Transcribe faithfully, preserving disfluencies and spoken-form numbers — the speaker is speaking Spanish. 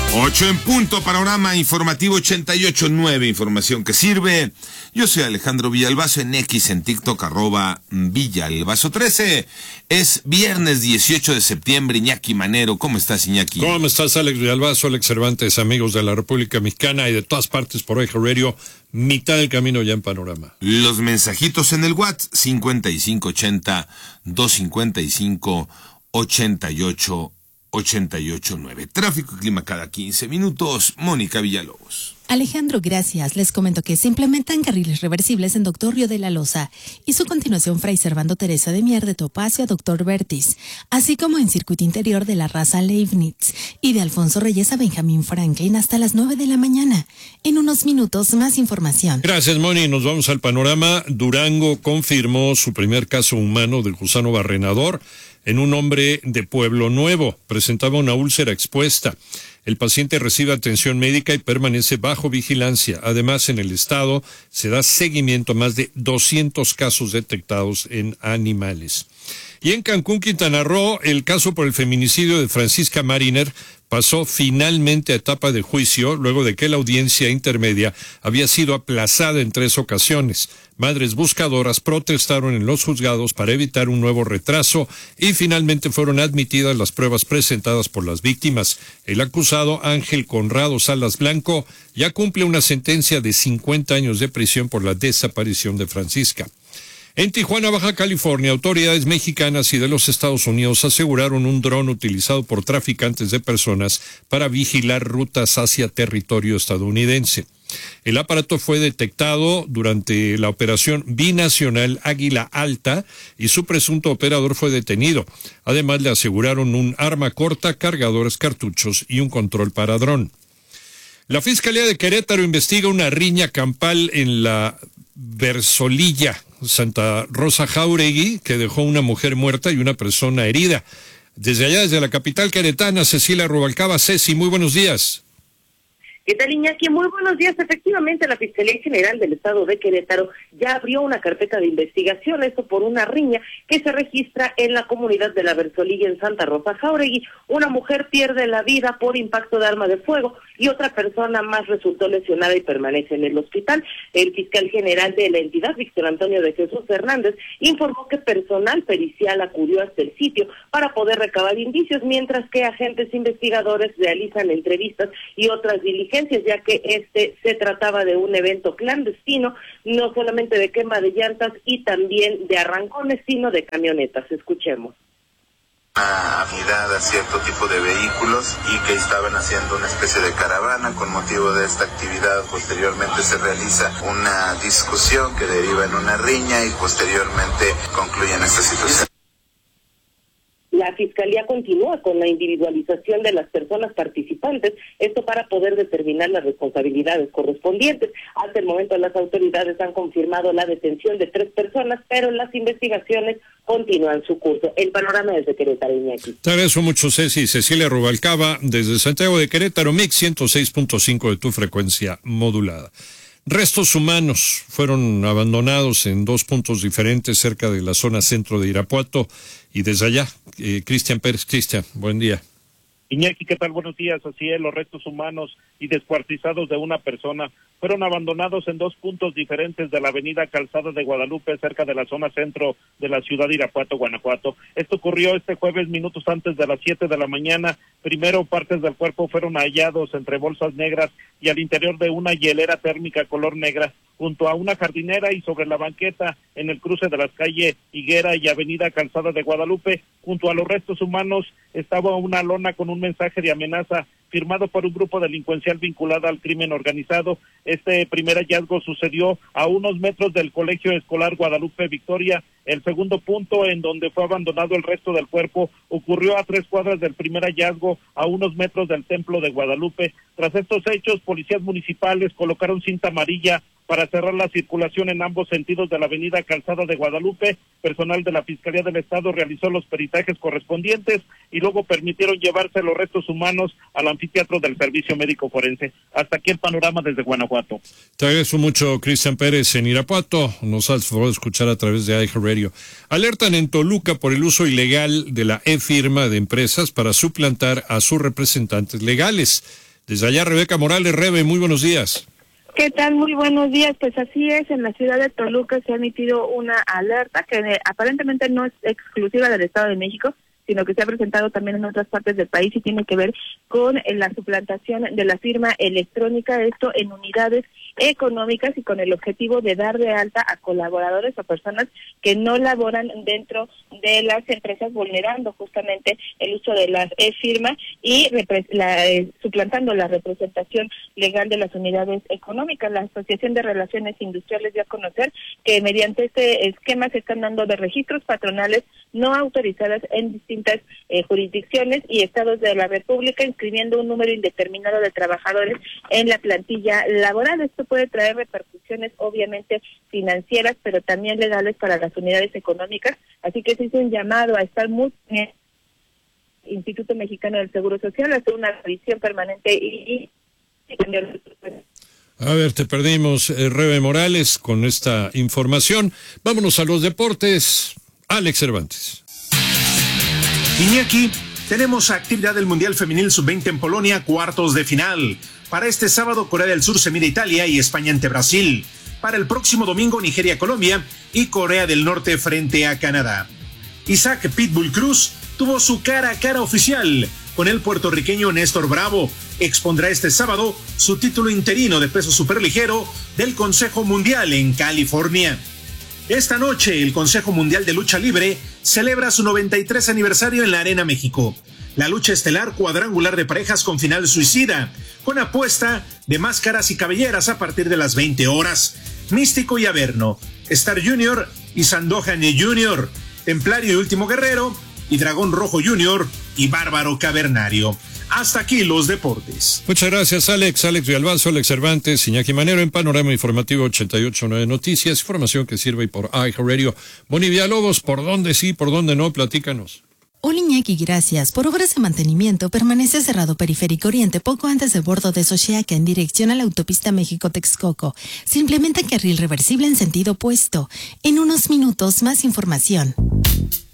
Ocho en punto, panorama informativo ochenta y ocho punto nueve, información que sirve. Yo soy Alejandro Villalbazo, en X, en TikTok, arroba Villalbazo trece. Es viernes dieciocho de septiembre. Iñaki Manero, ¿cómo estás, Iñaki? ¿Cómo estás, Alex Villalbazo, Alex Cervantes, amigos de la República Mexicana y de todas partes por iHeartRadio? Mitad del camino ya en panorama. Los mensajitos en el WhatsApp, cincuenta y cinco ochenta, doscientos cincuenta y cinco, ochenta y ocho ochenta y ocho nueve. Tráfico y clima cada quince minutos. Mónica Villalobos. Alejandro, gracias. Les comento que se implementan carriles reversibles en Doctor Río de la Loza y su continuación Fray Servando Teresa de Mier de Topacio a Doctor Vertis, así como en circuito interior de la raza Leibniz y de Alfonso Reyes a Benjamín Franklin hasta las nueve de la mañana. En unos minutos, más información. Gracias, Moni. Nos vamos al panorama. Durango confirmó su primer caso humano de gusano barrenador en un hombre de Pueblo Nuevo. Presentaba una úlcera expuesta. El paciente recibe atención médica y permanece bajo vigilancia. Además, en el estado se da seguimiento a más de doscientos casos detectados en animales. Y en Cancún, Quintana Roo, el caso por el feminicidio de Francisca Mariner pasó finalmente a etapa de juicio luego de que la audiencia intermedia había sido aplazada en tres ocasiones. Madres buscadoras protestaron en los juzgados para evitar un nuevo retraso y finalmente fueron admitidas las pruebas presentadas por las víctimas. El acusado, Ángel Conrado Salas Blanco, ya cumple una sentencia de cincuenta años de prisión por la desaparición de Francisca. En Tijuana, Baja California, autoridades mexicanas y de los Estados Unidos aseguraron un dron utilizado por traficantes de personas para vigilar rutas hacia territorio estadounidense. El aparato fue detectado durante la operación binacional Águila Alta y su presunto operador fue detenido. Además, le aseguraron un arma corta, cargadores, cartuchos y un control para dron. La Fiscalía de Querétaro investiga una riña campal en la Versolilla, Santa Rosa Jáuregui, que dejó una mujer muerta y una persona herida. Desde allá, desde la capital queretana, Cecilia Rubalcaba. Ceci, muy buenos días. ¿Qué tal, Iñaki? Muy buenos días. Efectivamente, la Fiscalía General del Estado de Querétaro ya abrió una carpeta de investigación, esto por una riña que se registra en la comunidad de la Versolilla en Santa Rosa Jáuregui. Una mujer pierde la vida por impacto de arma de fuego y otra persona más resultó lesionada y permanece en el hospital. El fiscal general de la entidad, Víctor Antonio de Jesús Hernández, informó que personal pericial acudió hasta el sitio para poder recabar indicios, mientras que agentes investigadores realizan entrevistas y otras diligencias, ya que este se trataba de un evento clandestino, no solamente de quema de llantas y también de arrancones, sino de camionetas. Escuchemos. Una unidad a cierto tipo de vehículos y que estaban haciendo una especie de caravana. Con motivo de esta actividad, posteriormente se realiza una discusión que deriva en una riña y posteriormente concluye en esta situación. La Fiscalía continúa con la individualización de las personas participantes, esto para poder determinar las responsabilidades correspondientes. Hasta el momento las autoridades han confirmado la detención de tres personas, pero las investigaciones continúan su curso. El panorama desde Querétaro, Iñaki. Te agradezco mucho, Ceci. Cecilia Rubalcaba, desde Santiago de Querétaro, Mix ciento seis punto cinco de tu frecuencia modulada. Restos humanos fueron abandonados en dos puntos diferentes cerca de la zona centro de Irapuato y desde allá, eh, Cristian Pérez. Cristian, buen día. Iñaki, ¿qué tal? Buenos días. Así es, los restos humanos y descuartizados de una persona fueron abandonados en dos puntos diferentes de la avenida Calzada de Guadalupe, cerca de la zona centro de la ciudad de Irapuato, Guanajuato. Esto ocurrió este jueves, minutos antes de las siete de la mañana. Primero, partes del cuerpo fueron hallados entre bolsas negras y al interior de una hielera térmica color negra, junto a una jardinera y sobre la banqueta en el cruce de las calles Higuera y avenida Calzada de Guadalupe. Junto a los restos humanos estaba una lona con un mensaje de amenaza firmado por un grupo delincuencial vinculado al crimen organizado. Este primer hallazgo sucedió a unos metros del Colegio Escolar Guadalupe Victoria. El segundo punto, en donde fue abandonado el resto del cuerpo, ocurrió a tres cuadras del primer hallazgo, a unos metros del Templo de Guadalupe. Tras estos hechos, policías municipales colocaron cinta amarilla para cerrar la circulación en ambos sentidos de la avenida Calzada de Guadalupe. Personal de la Fiscalía del Estado realizó los peritajes correspondientes y luego permitieron llevarse los restos humanos al anfiteatro del Servicio Médico Forense. Hasta aquí el panorama desde Guanajuato. Te agradezco mucho, Cristian Pérez, en Irapuato. Nos has podido escuchar a través de iHeartRadio. Alertan en Toluca por el uso ilegal de la e-firma de empresas para suplantar a sus representantes legales. Desde allá, Rebeca Morales. Rebe, muy buenos días. ¿Qué tal? Muy buenos días. Pues así es, en la ciudad de Toluca se ha emitido una alerta que eh, aparentemente no es exclusiva del Estado de México, sino que se ha presentado también en otras partes del país y tiene que ver con eh, la suplantación de la firma electrónica, esto en unidades económicas y con el objetivo de dar de alta a colaboradores o personas que no laboran dentro de las empresas, vulnerando justamente el uso de las e-firmas y la, eh, suplantando la representación legal de las unidades económicas. La Asociación de Relaciones Industriales dio a conocer que mediante este esquema se están dando de registros patronales no autorizadas en distintas eh, jurisdicciones y estados de la República, inscribiendo un número indeterminado de trabajadores en la plantilla laboral. Esto puede traer repercusiones obviamente financieras, pero también legales para las unidades económicas, así que se hizo un llamado a estar muy bien. Instituto Mexicano del Seguro Social hace una revisión permanente y... A ver, te perdimos, eh, Rebe Morales, con esta información. Vámonos a los deportes. Alex Cervantes. Iñaki, tenemos actividad del Mundial Femenil sub veinte en Polonia, cuartos de final. Para este sábado, Corea del Sur se mide Italia y España ante Brasil. Para el próximo domingo, Nigeria-Colombia y Corea del Norte frente a Canadá. Isaac Pitbull Cruz tuvo su cara a cara oficial con el puertorriqueño Néstor Bravo. Expondrá este sábado su título interino de peso superligero del Consejo Mundial en California. Esta noche, el Consejo Mundial de Lucha Libre celebra su noventa y tres aniversario en la Arena México. La lucha estelar cuadrangular de parejas con final suicida, con apuesta de máscaras y cabelleras a partir de las veinte horas. Místico y Averno, Star Junior y Sandokan Junior, Templario y Último Guerrero, y Dragón Rojo Junior y Bárbaro Cavernario. Hasta aquí los deportes. Muchas gracias, Alex. Alex Villalbazo, Alex Cervantes, Iñaki Manero en Panorama Informativo ochenta y ocho punto nueve Noticias, información que sirve por iHeartRadio. Boni Villalobos, ¿por dónde sí, por dónde no? Platícanos. Hola Iñaki, gracias. Por obras de mantenimiento permanece cerrado Periférico Oriente poco antes del bordo de Xochiaca en dirección a la autopista México-Texcoco. Se implementa carril reversible en sentido opuesto. En unos minutos más información.